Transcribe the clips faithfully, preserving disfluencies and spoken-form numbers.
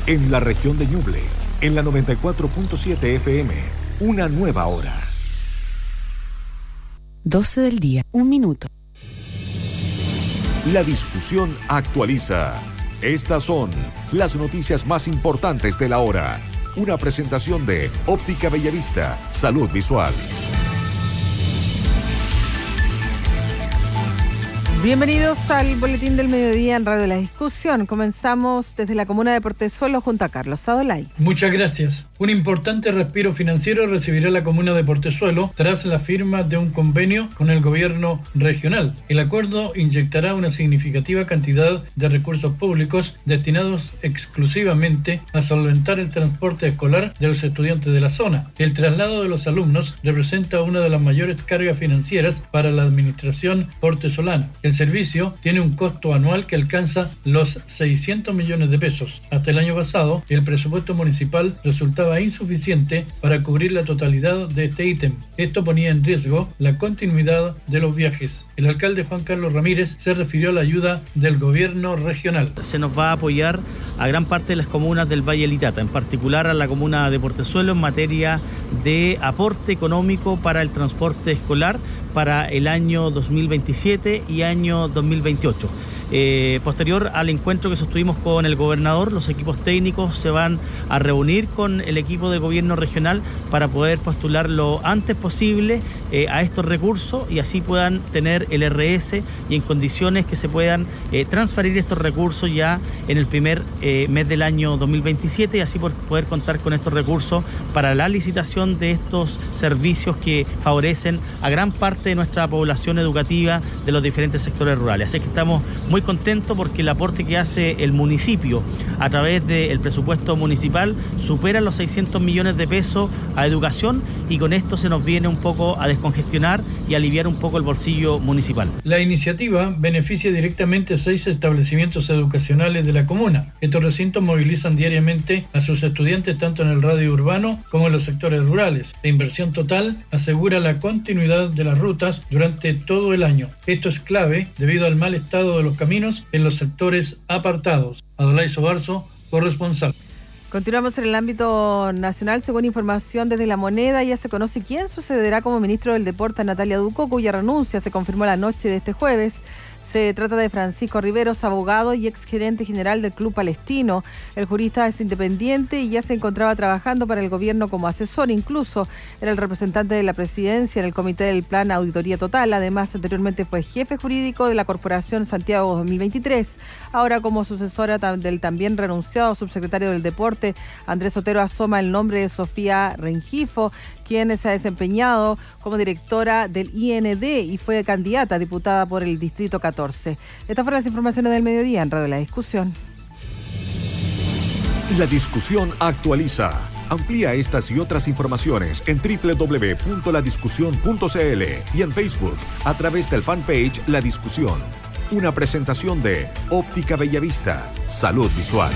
En la región de Ñuble, en la noventa y cuatro punto siete F M, una nueva hora. doce del día, un minuto. La discusión actualiza. Estas son las noticias más importantes de la hora. Una presentación de Óptica Bellavista, Salud Visual. Bienvenidos al Boletín del Mediodía en Radio La Discusión. Comenzamos desde la comuna de Portezuelo junto a Carlos Sadolay. Muchas gracias. Un importante respiro financiero recibirá la comuna de Portezuelo tras la firma de un convenio con el gobierno regional. El acuerdo inyectará una significativa cantidad de recursos públicos destinados exclusivamente a solventar el transporte escolar de los estudiantes de la zona. El traslado de los alumnos representa una de las mayores cargas financieras para la administración portezolana. El servicio tiene un costo anual que alcanza los seiscientos millones de pesos. Hasta el año pasado, el presupuesto municipal resultaba insuficiente para cubrir la totalidad de este ítem. Esto ponía en riesgo la continuidad de los viajes. El alcalde Juan Carlos Ramírez se refirió a la ayuda del gobierno regional. Se nos va a apoyar a gran parte de las comunas del Valle Litata, en particular a la comuna de Portezuelo en materia de aporte económico para el transporte escolar para el año dos mil veintisiete y año dos mil veintiocho. Eh, posterior al encuentro que sostuvimos con el gobernador, los equipos técnicos se van a reunir con el equipo de gobierno regional para poder postular lo antes posible eh, a estos recursos y así puedan tener el R S y en condiciones que se puedan eh, transferir estos recursos ya en el primer eh, mes del año dos mil veintisiete y así por poder contar con estos recursos para la licitación de estos servicios que favorecen a gran parte de nuestra población educativa de los diferentes sectores rurales. Así que estamos muy contento porque el aporte que hace el municipio a través del presupuesto municipal supera los seiscientos millones de pesos a educación y con esto se nos viene un poco a descongestionar y aliviar un poco el bolsillo municipal. La iniciativa beneficia directamente a seis establecimientos educacionales de la comuna. Estos recintos movilizan diariamente a sus estudiantes tanto en el radio urbano como en los sectores rurales. La inversión total asegura la continuidad de las rutas durante todo el año. Esto es clave debido al mal estado de los caminos en los sectores apartados. Adolay Sobarzo, corresponsal. Continuamos en el ámbito nacional. Según información desde La Moneda, ya se conoce quién sucederá como ministro del Deporte a Natalia Ducó, cuya renuncia se confirmó la noche de este jueves. Se trata de Francisco Riveros, abogado y exgerente general del Club Palestino. El jurista es independiente y ya se encontraba trabajando para el gobierno como asesor. Incluso era el representante de la presidencia en el comité del Plan Auditoría Total. Además, anteriormente fue jefe jurídico de la Corporación Santiago dos mil veintitrés. Ahora, como sucesora del también renunciado subsecretario del Deporte, Andrés Otero, asoma el nombre de Sofía Rengifo, quien se ha desempeñado como directora del I N D y fue candidata a diputada por el Distrito catorce. Estas fueron las informaciones del mediodía en Radio La Discusión. La discusión actualiza. Amplía estas y otras informaciones en doble u doble u doble u punto la discusión punto c l y en Facebook a través del fanpage La Discusión. Una presentación de Óptica Bellavista, Salud Visual.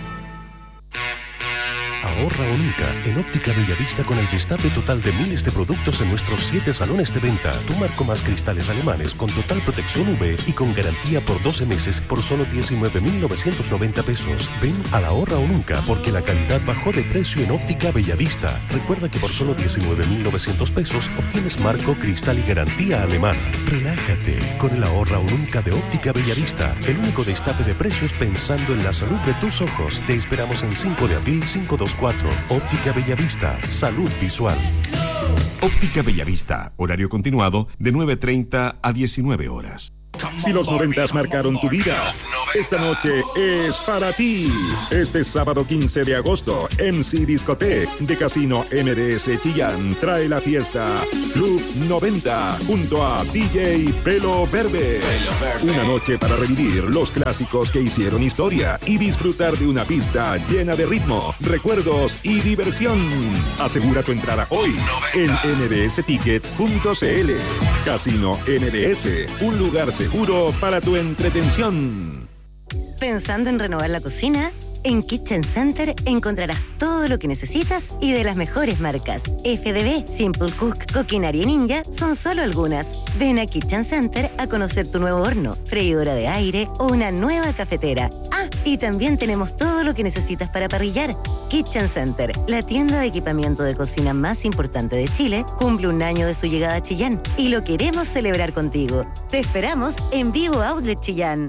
Ahorra o nunca en Óptica Bellavista con el destape total de miles de productos en nuestros siete salones de venta. Tu marco más cristales alemanes con total protección U V y con garantía por doce meses por solo diecinueve mil novecientos noventa pesos. Ven a la Ahorra o nunca porque la calidad bajó de precio en Óptica Bellavista. Recuerda que por solo diecinueve mil novecientos pesos obtienes marco, cristal y garantía alemana. Relájate con el Ahorra o nunca de Óptica Bellavista. El único destape de precios pensando en la salud de tus ojos. Te esperamos en cinco de abril cinco dos cuatro. Óptica Bellavista, Salud Visual. Óptica Bellavista, horario continuado de nueve treinta a diecinueve horas. Si los noventas marcaron tu vida, esta noche es para ti. Este sábado quince de agosto, M C Discoteque de Casino M D S Chillán trae la fiesta Club noventa junto a D J Pelo Verde. Una noche para revivir los clásicos que hicieron historia y disfrutar de una pista llena de ritmo, recuerdos y diversión. Asegura tu entrada hoy en m d s ticket punto c l. Casino M D S, un lugar seguro para tu entretención. ¿Pensando en renovar la cocina? En Kitchen Center encontrarás todo lo que necesitas y de las mejores marcas. F D B, Simple Cook, Coquinaria Ninja son solo algunas. Ven a Kitchen Center a conocer tu nuevo horno, freidora de aire o una nueva cafetera. Ah, y también tenemos todo lo que necesitas para parrillar. Kitchen Center, la tienda de equipamiento de cocina más importante de Chile, cumple un año de su llegada a Chillán y lo queremos celebrar contigo. Te esperamos en Vivo Outlet Chillán.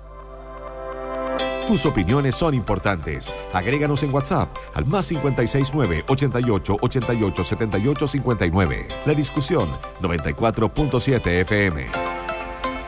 Tus opiniones son importantes. Agréganos en WhatsApp al más cinco seis nueve, ochenta y ocho, ochenta y ocho, setenta y ocho, cincuenta y nueve. La discusión noventa y cuatro punto siete F M.